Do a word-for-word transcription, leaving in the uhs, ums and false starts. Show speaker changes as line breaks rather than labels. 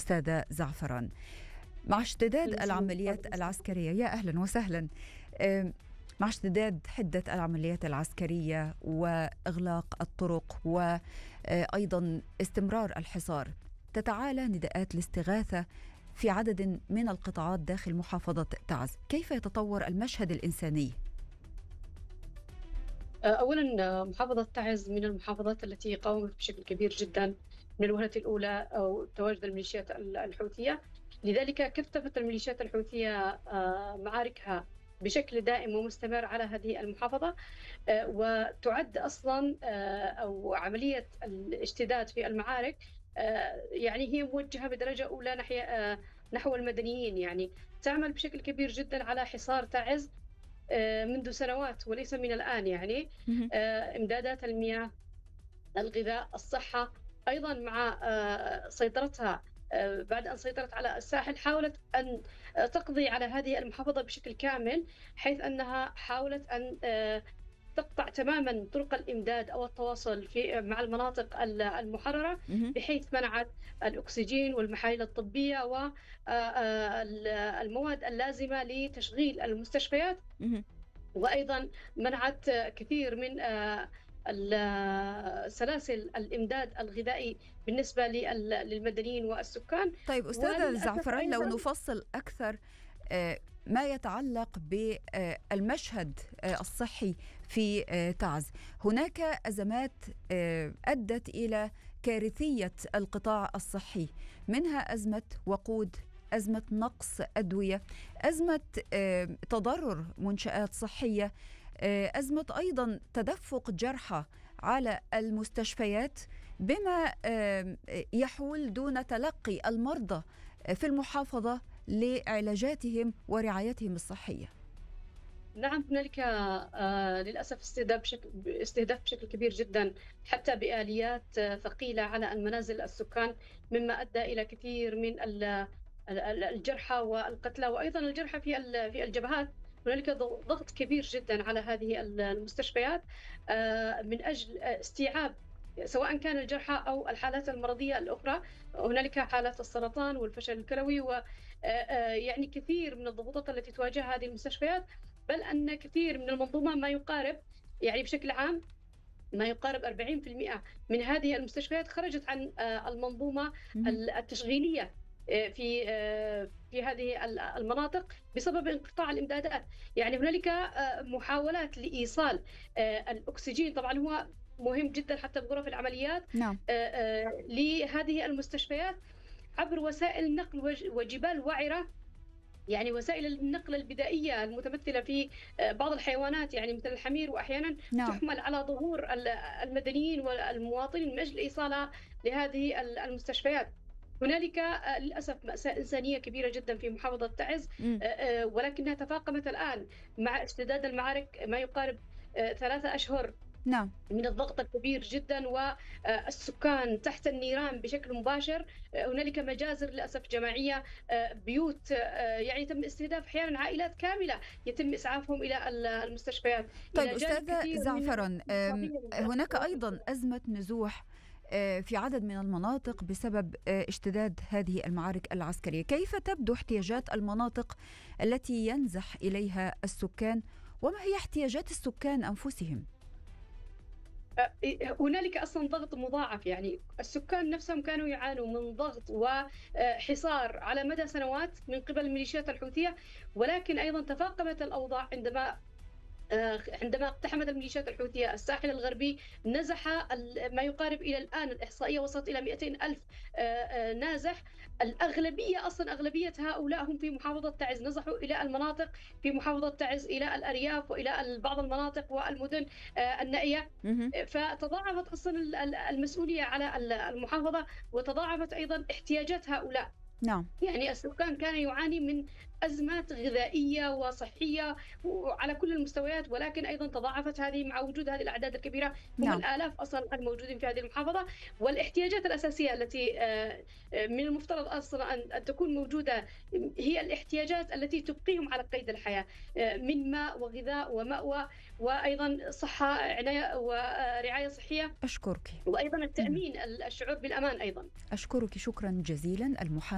أستاذة زعفران. مع اشتداد العمليات العسكرية، يا أهلا وسهلا، مع اشتداد حدة العمليات العسكرية وإغلاق الطرق وأيضا استمرار الحصار، تتعالى نداءات الاستغاثة في عدد من القطاعات داخل محافظة تعز. كيف يتطور المشهد الإنساني؟
أولا، محافظة تعز من المحافظات التي قاومت بشكل كبير جدا من الوهلة الأولى أو تواجد الميليشيات الحوثية، لذلك كثفت الميليشيات الحوثية معاركها بشكل دائم ومستمر على هذه المحافظة، وتعد أصلا أو عملية الاشتداد في المعارك يعني هي موجهة بدرجة أولى ناحية نحو المدنيين، يعني تعمل بشكل كبير جدا على حصار تعز منذ سنوات وليس من الآن، يعني إمدادات المياه، الغذاء، الصحة، أيضا مع سيطرتها بعد أن سيطرت على الساحل حاولت أن تقضي على هذه المحافظة بشكل كامل، حيث أنها حاولت أن تقطع تماما طرق الإمداد أو التواصل في مع المناطق المحررة، بحيث منعت الأكسجين والمحاليل الطبية والمواد اللازمة لتشغيل المستشفيات، وأيضا منعت كثير من سلاسل الإمداد الغذائي بالنسبة للمدنيين والسكان.
طيب أستاذة زعفران، لو نفصل أكثر ما يتعلق بالمشهد الصحي في تعز، هناك أزمات أدت إلى كارثية القطاع الصحي، منها أزمة وقود، أزمة نقص أدوية، أزمة تضرر منشآت صحية، أزمة أيضا تدفق جرحى على المستشفيات، بما يحول دون تلقي المرضى في المحافظة لعلاجاتهم ورعايتهم الصحية.
نعم، هنالك آه للأسف استهداف بشكل, استهداف بشكل كبير جدا حتى بآليات آه ثقيلة على المنازل السكان، مما أدى إلى كثير من الجرحى والقتلى، وأيضا الجرحى في في الجبهات. هنالك ضغط كبير جدا على هذه المستشفيات آه من أجل استيعاب سواء كان الجرحى أو الحالات المرضية الأخرى. هنالك حالات السرطان والفشل الكلوي، ويعني كثير من الضغوطات التي تواجه هذه المستشفيات، بل أن كثير من المنظومة ما يقارب يعني بشكل عام ما يقارب أربعين بالمئة من هذه المستشفيات خرجت عن المنظومة التشغيلية في في هذه المناطق بسبب انقطاع الإمدادات. يعني هنالك محاولات لإيصال الأكسجين، طبعا هو مهم جدا حتى بغرف العمليات،
نعم.
لهذه المستشفيات عبر وسائل نقل وجبال وعرة، يعني وسائل النقل البدائية المتمثلة في بعض الحيوانات يعني مثل الحمير، وأحيانا
نعم.
تحمل على ظهور المدنيين والمواطنين من أجل إيصالها لهذه المستشفيات. هنالك للأسف مأساة إنسانية كبيرة جدا في محافظة تعز، ولكنها تفاقمت الآن مع اشتداد المعارك ما يقارب ثلاثة أشهر
نعم.
من الضغط الكبير جدا والسكان تحت النيران بشكل مباشر. هنالك مجازر للأسف جماعية، بيوت يعني تم استهداف أحيانا عائلات كاملة يتم إسعافهم إلى المستشفيات.
طيب أستاذة زعفران، هناك أيضا أزمة نزوح في عدد من المناطق بسبب اشتداد هذه المعارك العسكرية. كيف تبدو احتياجات المناطق التي ينزح إليها السكان، وما هي احتياجات السكان أنفسهم؟
هنالك أصلا ضغط مضاعف، يعني السكان نفسهم كانوا يعانوا من ضغط وحصار على مدى سنوات من قبل الميليشيات الحوثية، ولكن أيضا تفاقمت الأوضاع عندما عندما اقتحمت الميليشيات الحوثية الساحل الغربي. نزح ما يقارب إلى الآن الإحصائية وصلت إلى مئتين ألف نازح. الأغلبية أصلا أغلبية هؤلاء هم في محافظة تعز، نزحوا إلى المناطق في محافظة تعز، إلى الأرياف وإلى بعض المناطق والمدن النائية. فتضاعفت أصلا المسؤولية على المحافظة، وتضاعفت أيضا احتياجات هؤلاء.
نعم.
يعني السكان كان يعاني من أزمات غذائية وصحية وعلى كل المستويات، ولكن أيضا تضاعفت هذه مع وجود هذه الأعداد الكبيرة. هم
نعم.
الآلاف أصلا الموجودين في هذه المحافظة، والاحتياجات الأساسية التي من المفترض أصلا أن تكون موجودة هي الاحتياجات التي تبقيهم على قيد الحياة، من ماء وغذاء ومأوى، وأيضا صحة عناية ورعاية صحية.
أشكرك.
وأيضا التأمين الشعور بالأمان أيضا.
أشكرك شكرا جزيلا. المحامي